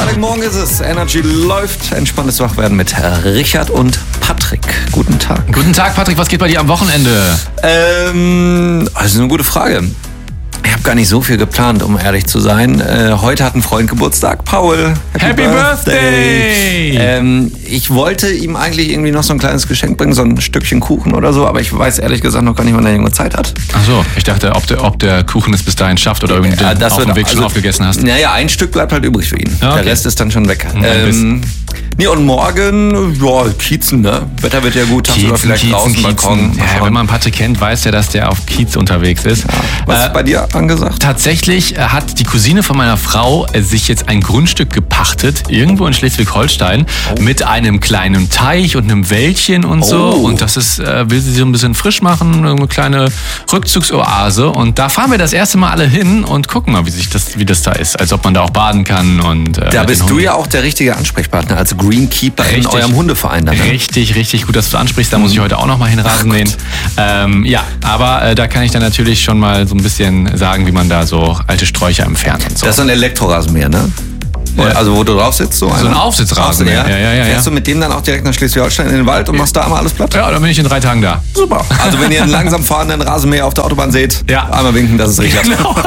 Freitagmorgen ist es. Energy läuft. Entspanntes Wachwerden mit Richard und Patrick. Guten Tag. Guten Tag, Patrick. Was geht bei dir am Wochenende? Also eine gute Frage. Ich habe gar nicht so viel geplant, um ehrlich zu sein. Heute hat ein Freund Geburtstag, Paul. Happy Birthday! Ich wollte ihm eigentlich irgendwie noch so ein kleines Geschenk bringen, so ein Stückchen Kuchen oder so, aber ich weiß ehrlich gesagt noch gar nicht, wann der Junge Zeit hat. Ach so, ich dachte, ob der Kuchen es bis dahin schafft oder irgendwie auf dem Weg schon aufgegessen hast. Naja, ein Stück bleibt halt übrig für ihn. Ja, okay. Der Rest ist dann schon weg. Und morgen, Kiezen, ne? Wetter wird ja gut, tagsüber vielleicht draußen, Balkon. Ja, wenn man Patrick kennt, weiß ja, dass der auf Kiez unterwegs ist. Ja. Was ist bei dir angesagt? Tatsächlich hat die Cousine von meiner Frau sich jetzt ein Grundstück gepachtet, irgendwo in Schleswig-Holstein, mit einem kleinen Teich und einem Wäldchen und so. Und das ist, will sie so ein bisschen frisch machen, eine kleine Rückzugsoase. Und da fahren wir das erste Mal alle hin und gucken mal, wie das da ist. Als ob man da auch baden kann. Und da bist du ja auch der richtige Ansprechpartner als Greenkeeper in eurem Hundeverein. Dann, ne? Richtig gut, dass du ansprichst. Da muss ich heute auch noch mal hinrasen mähen. Aber da kann ich dann natürlich schon mal so ein bisschen sagen, wie man da so alte Sträucher entfernt und so. Das ist ein Elektrorasenmäher, ne? Ja. Also wo du drauf sitzt? So ein Aufsitzrasenmäher. Ja. Fährst du mit dem dann auch direkt nach Schleswig-Holstein in den Wald und machst da einmal alles platt? Ja, dann bin ich in 3 Tagen da. Super. Also wenn ihr einen langsam fahrenden Rasenmäher auf der Autobahn seht, einmal winken, das ist Richard. Genau.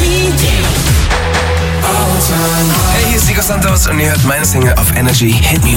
Hey, hier ist Nico Santos und ihr hört meine Single auf Energy Hit Me.